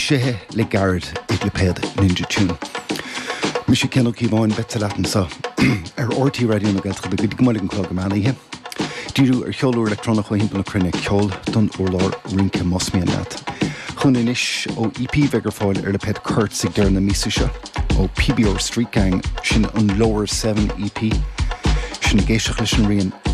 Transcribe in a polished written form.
Shethe le Garrett ag le Ped Ninja Tune. Mi sé cenol cíbháin bete leatan sa RT radio na gailtcha be go mailig an clog am anaithe. Díú cheolúir electronach himp na crunne ceol don urlár rinke mosmian leat. Chun inis ó EP vegar fáil le Ped Kurt sig deir na mísa seo ó PBR Street Gang sin an Lower 7 EP sin géiseach leis an rion